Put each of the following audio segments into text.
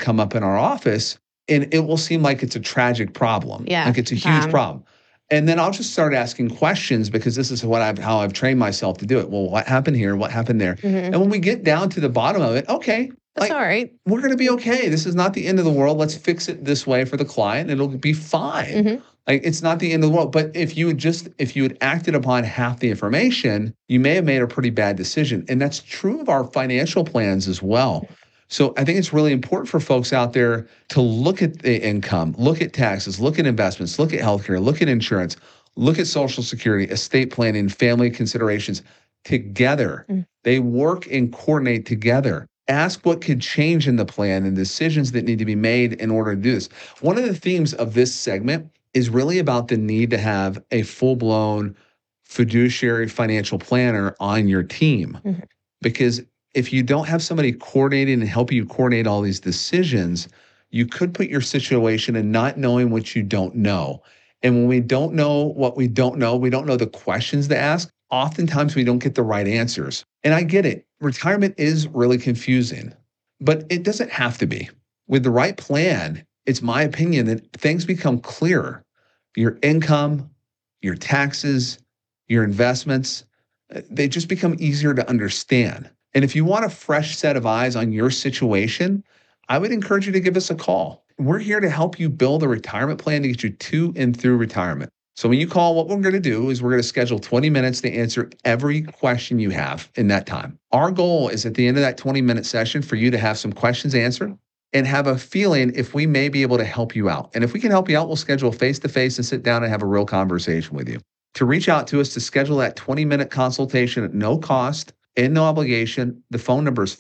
come up in our office, and it will seem like it's a tragic problem. Yeah. Like it's a huge problem. And then I'll just start asking questions because this is how I've trained myself to do it. Well, what happened here? What happened there? And when we get down to the bottom of it, okay, That's all right. we're going to be okay. This is not the end of the world. Let's fix it this way for the client. It'll be fine. Like it's not the end of the world. But if you had acted upon half the information, you may have made a pretty bad decision. And that's true of our financial plans as well. So I think it's really important for folks out there to look at the income, look at taxes, look at investments, look at healthcare, look at insurance, look at Social Security, estate planning, family considerations together. They work and coordinate together. Ask what could change in the plan and decisions that need to be made in order to do this. One of the themes of this segment is really about the need to have a full-blown fiduciary financial planner on your team. Because if you don't have somebody coordinating and helping you coordinate all these decisions, you could put your situation in not knowing what you don't know. And when we don't know what we don't know the questions to ask, oftentimes we don't get the right answers. And I get it. Retirement is really confusing, but it doesn't have to be. With the right plan, it's my opinion that things become clearer. Your income, your taxes, your investments, they just become easier to understand. And if you want a fresh set of eyes on your situation, I would encourage you to give us a call. We're here to help you build a retirement plan to get you to and through retirement. So when you call, what we're going to do is we're going to schedule 20 minutes to answer every question you have in that time. Our goal is at the end of that 20-minute session for you to have some questions answered and have a feeling if we may be able to help you out. And if we can help you out, we'll schedule face-to-face and sit down and have a real conversation with you. To reach out to us to schedule that 20-minute consultation at no cost and no obligation, the phone number is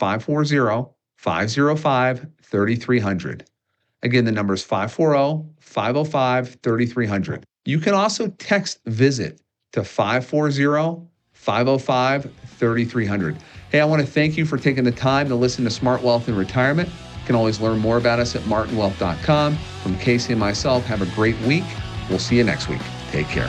540-505-3300. Again, the number is 540-505-3300. You can also text VISIT to 540-505-3300. Hey, I want to thank you for taking the time to listen to Smart Wealth and Retirement. You can always learn more about us at martinwealth.com. From Casey and myself, have a great week. We'll see you next week. Take care.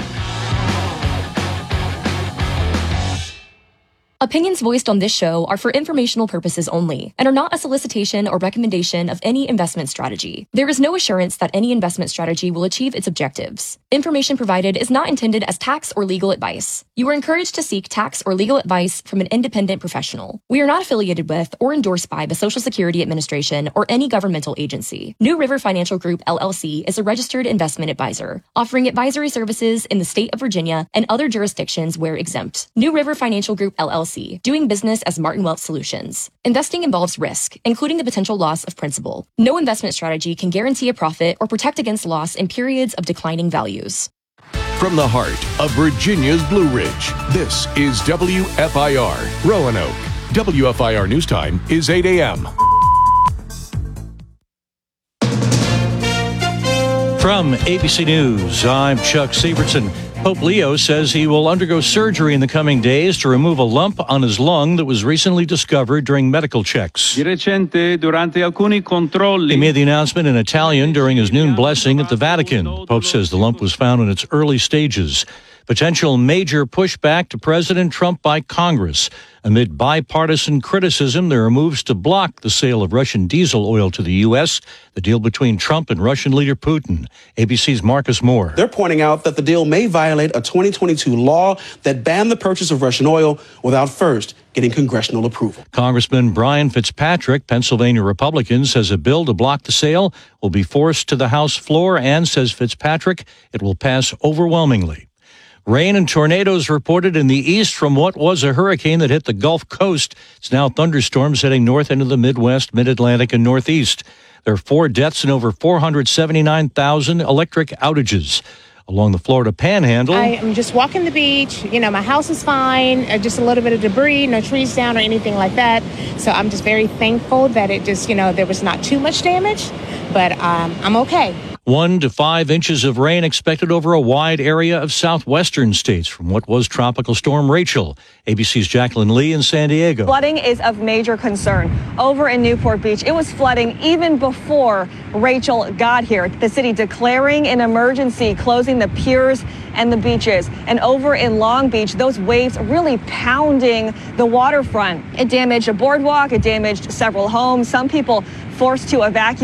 Opinions voiced on this show are for informational purposes only and are not a solicitation or recommendation of any investment strategy. There is no assurance that any investment strategy will achieve its objectives. Information provided is not intended as tax or legal advice. You are encouraged to seek tax or legal advice from an independent professional. We are not affiliated with or endorsed by the Social Security Administration or any governmental agency. New River Financial Group, LLC is a registered investment advisor, offering advisory services in the state of Virginia and other jurisdictions where exempt. New River Financial Group, LLC, doing business as Martin Wealth Solutions. Investing involves risk, including the potential loss of principal. No investment strategy can guarantee a profit or protect against loss in periods of declining values. From the heart of Virginia's Blue Ridge, this is WFIR Roanoke. WFIR News Time is 8 a.m. From ABC News, I'm Chuck Sievertson. Pope Leo says he will undergo surgery in the coming days to remove a lump on his lung that was recently discovered during medical checks. He made the announcement in Italian during his noon blessing at the Vatican. The Pope says the lump was found in its early stages. Potential major pushback to President Trump by Congress. Amid bipartisan criticism, there are moves to block the sale of Russian diesel oil to the U.S., the deal between Trump and Russian leader Putin. ABC's Marcus Moore. They're pointing out that the deal may violate a 2022 law that banned the purchase of Russian oil without first getting congressional approval. Congressman Brian Fitzpatrick, Pennsylvania Republican, says a bill to block the sale will be forced to the House floor and, says Fitzpatrick, it will pass overwhelmingly. Rain and tornadoes reported in the east from what was a hurricane that hit the Gulf Coast. It's now thunderstorms heading north into the Midwest, Mid-Atlantic, and Northeast. There are 4 deaths and over 479,000 electric outages. Along the Florida Panhandle, I am just walking the beach. You know, my house is fine. Just a little bit of debris, no trees down or anything like that. So I'm just very thankful that it just, there was not too much damage, but I'm okay. 1 to 5 inches of rain expected over a wide area of southwestern states from what was Tropical Storm Rachel. ABC's Jacqueline Lee in San Diego. Flooding is of major concern. Over in Newport Beach, it was flooding even before Rachel got here. The city declaring an emergency, closing the piers and the beaches. And over in Long Beach, those waves really pounding the waterfront. It damaged a boardwalk. It damaged several homes. Some people forced to evacuate.